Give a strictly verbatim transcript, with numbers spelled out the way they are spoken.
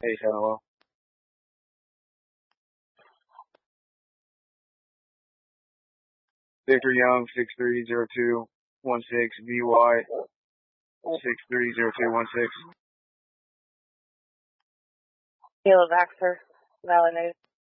Hey, hello. Victor Young, six three zero two one six, V Y, six three zero two one six. Caleb Baxter, Valley News.